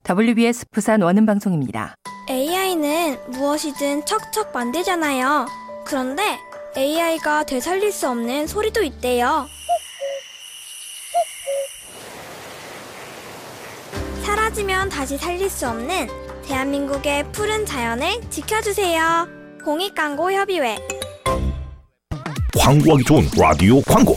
WBS 부산 원음방송입니다. AI는 무엇이든 척척 만들잖아요. 그런데 AI가 되살릴 수 없는 소리도 있대요. 사라지면 다시 살릴 수 없는 대한민국의 푸른 자연을 지켜주세요. 공익광고협의회. 광고하기 좋은 라디오 광고.